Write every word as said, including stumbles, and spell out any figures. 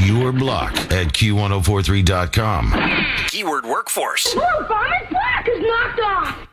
your block at Q ten forty-three dot com. Keyword workforce. Blue Farmer's block is knocked off.